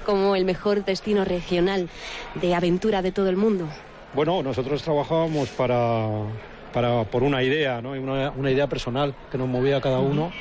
como el mejor destino regional de aventura de todo el mundo? Bueno, nosotros trabajábamos por una idea, ¿no? Una idea personal que nos movía a cada uno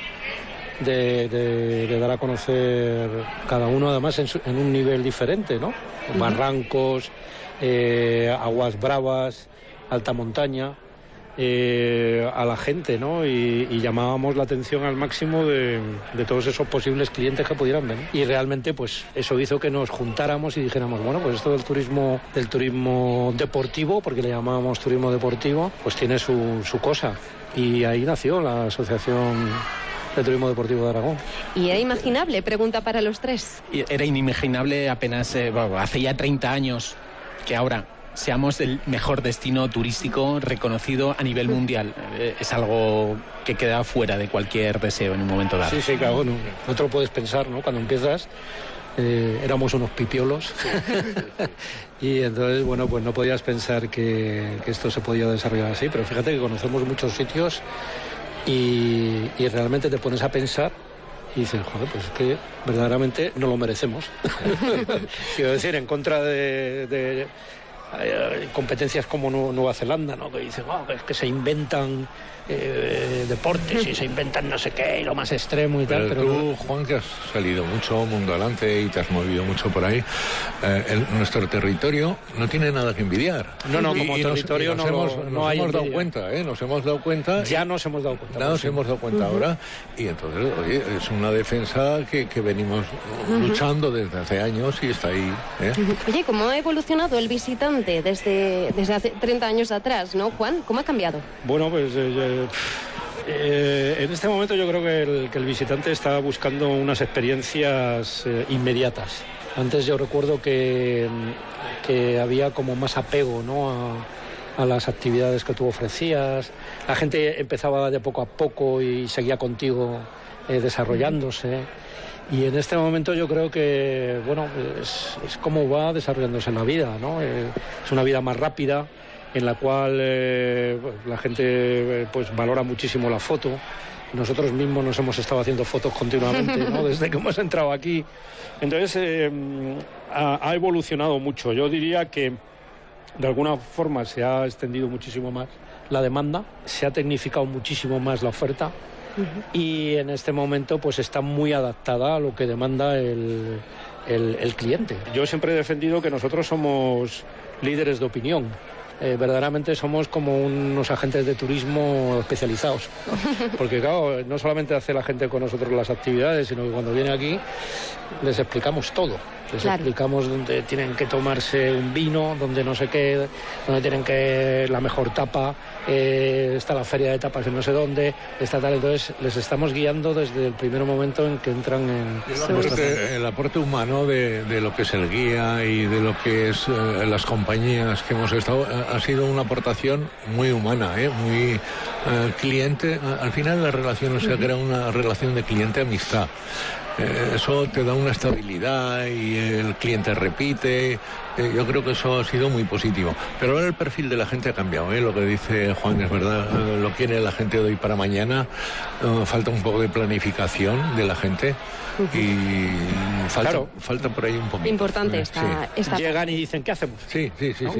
de dar a conocer cada uno, además en un nivel diferente, ¿no? Barrancos, aguas bravas, alta montaña, a la gente, ¿no? Y llamábamos la atención al máximo de todos esos posibles clientes que pudieran venir. Y realmente, pues, eso hizo que nos juntáramos y dijéramos, bueno, pues esto del turismo deportivo, porque le llamábamos turismo deportivo, pues tiene su cosa. Y ahí nació la Asociación de Turismo Deportivo de Aragón. ¿Y era imaginable? Pregunta para los tres. Era inimaginable apenas, hace ya 30 años, que ahora seamos el mejor destino turístico reconocido a nivel mundial. Es algo que queda fuera de cualquier deseo en un momento dado. Sí, claro, no te lo puedes pensar, ¿no? Cuando empiezas, éramos unos pipiolos y entonces, bueno, pues no podías pensar que esto se podía desarrollar así, pero fíjate que conocemos muchos sitios y realmente te pones a pensar y dices, joder, pues es que verdaderamente no lo merecemos. Quiero decir, en contra de competencias como Nueva Zelanda, ¿no? Que dicen, es que se inventan deportes y se inventan no sé qué y lo más extremo y tal. Pero tú, Juan, que has salido mucho mundo adelante y te has movido mucho por ahí, nuestro territorio no tiene nada que envidiar. No, como territorio no hay. Nos hemos dado cuenta, nos hemos dado cuenta. Ya nos hemos dado cuenta. Nos hemos dado cuenta ahora. Y entonces, oye, es una defensa que venimos luchando desde hace años y está ahí. Oye, ¿cómo ha evolucionado el visitante desde hace 30 años atrás, ¿no, Juan? ¿Cómo ha cambiado? Bueno, pues en este momento yo creo que el visitante está buscando unas experiencias inmediatas. Antes yo recuerdo que había como más apego, ¿no? a las actividades que tú ofrecías. La gente empezaba de poco a poco y seguía contigo desarrollándose. Y en este momento yo creo que, bueno, es como va desarrollándose la vida, ¿no? Es una vida más rápida, en la cual la gente pues valora muchísimo la foto. Nosotros mismos nos hemos estado haciendo fotos continuamente, ¿no? Desde que hemos entrado aquí. Entonces ha evolucionado mucho. Yo diría que de alguna forma se ha extendido muchísimo más la demanda, se ha tecnificado muchísimo más la oferta y en este momento pues está muy adaptada a lo que demanda el cliente. Yo siempre he defendido que nosotros somos líderes de opinión. Verdaderamente somos como unos agentes de turismo especializados, porque claro, no solamente hace la gente con nosotros las actividades, sino que cuando viene aquí les explicamos todo. Les explicamos dónde tienen que tomarse un vino, dónde no sé qué, dónde tienen que la mejor tapa, está la feria de tapas en no sé dónde, está tal. Entonces les estamos guiando desde el primer momento en que entran en... El aporte humano de lo que es el guía y de lo que es las compañías que hemos estado ha sido una aportación muy humana, muy cliente. Al final la relación se crea una relación de cliente-amistad. Eso te da una estabilidad y el cliente repite. Yo creo que eso ha sido muy positivo. Pero ahora el perfil de la gente ha cambiado, Lo que dice Juan es verdad. Lo quiere la gente de hoy para mañana. Falta un poco de planificación de la gente. Y falta por ahí un poquito. Importante esta... Llegan y dicen, ¿qué hacemos? Sí.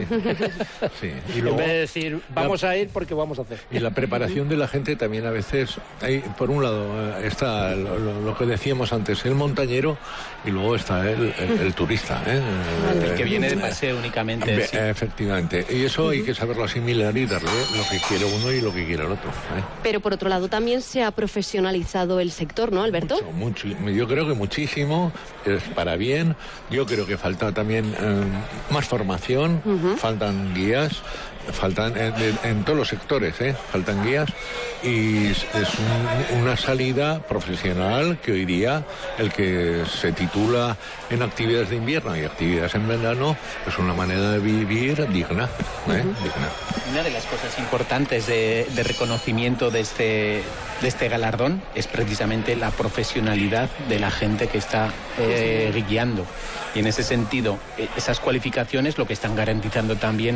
Sí. Y luego, en vez de decir, vamos a ir porque vamos a hacer. Y la preparación de la gente también a veces... Hay, por un lado está lo que decíamos antes, el montañero, y luego está el turista. El que viene de paseo únicamente. Sí. Efectivamente. Y eso hay que saberlo asimilar y darle lo que quiere uno y lo que quiere el otro. Pero por otro lado también se ha profesionalizado el sector, ¿no, Alberto? Mucho. Yo creo que muchísimo, es para bien. Yo creo que falta también más formación, faltan guías, faltan en todos los sectores, faltan guías, y es una salida profesional que hoy día el que se titula en actividades de invierno y actividades en verano es una manera de vivir digna. Digna. Una de las cosas importantes de reconocimiento de este galardón es precisamente la profesionalidad de la gente que está guiando. Y en ese sentido, esas cualificaciones lo que están garantizando también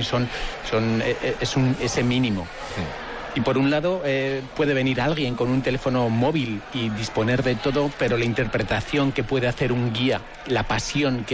es ese mínimo. Sí. Y por un lado puede venir alguien con un teléfono móvil y disponer de todo, pero la interpretación que puede hacer un guía, la pasión que